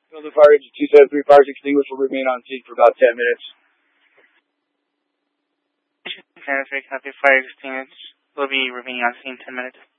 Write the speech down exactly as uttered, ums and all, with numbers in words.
Field of Fire Engine two seventy-three, fires extinguished, will remain on scene for about ten minutes. Copy, fire extinguished. Will be remaining on scene ten minutes.